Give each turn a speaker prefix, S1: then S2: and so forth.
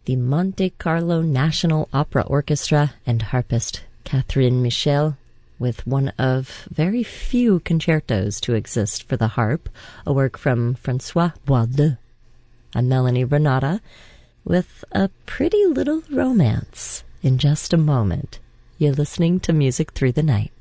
S1: the Monte Carlo National Opera Orchestra and harpist Catherine Michel with one of very few concertos to exist for the harp, a work from Francois Boisdeu. I'm Melanie Renata with a pretty little romance in just a moment. You're listening to Music Through the Night.